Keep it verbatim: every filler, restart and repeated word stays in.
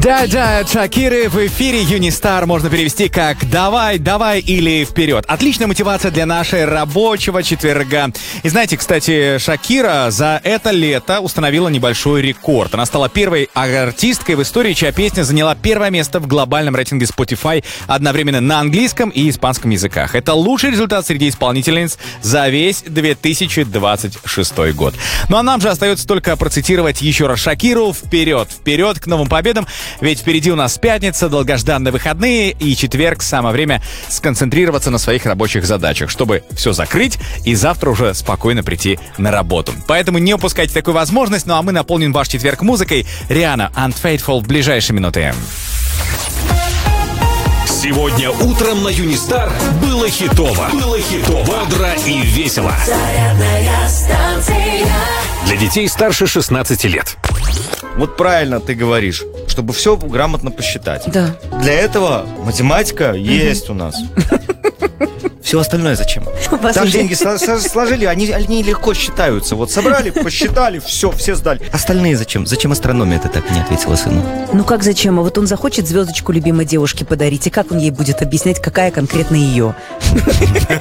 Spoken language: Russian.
Да-да, от Шакиры в эфире Юнистар можно перевести как «давай, давай» или «вперед». Отличная мотивация для нашей рабочего четверга. И знаете, кстати, Шакира за это лето установила небольшой рекорд. Она стала первой артисткой в истории, чья песня заняла первое место в глобальном рейтинге Spotify одновременно на английском и испанском языках. Это лучший результат среди исполнительниц за весь две тысячи двадцать шестой год. Ну а нам же остается только процитировать еще раз Шакиру: «Вперед, вперед к новым победам». Ведь впереди у нас пятница, долгожданные выходные и четверг. Самое время сконцентрироваться на своих рабочих задачах, чтобы все закрыть и завтра уже спокойно прийти на работу. Поэтому не упускайте такую возможность. Ну а мы наполним ваш четверг музыкой. Риhanna, Unfaithful в ближайшие минуты. Сегодня утром на Юнистар было хитово. Было хитово, бодро и весело. Зарядная станция. Для детей старше шестнадцати лет. Вот правильно ты говоришь, чтобы все грамотно посчитать. Да. Для этого математика угу. есть у нас. Все остальное зачем? Там деньги сложили, они, они легко считаются. Вот собрали, посчитали, все, все сдали. Остальные зачем? Зачем астрономия? Ты так не ответила сыну. Ну как зачем? А вот он захочет звездочку любимой девушке подарить, и как он ей будет объяснять, какая конкретно ее?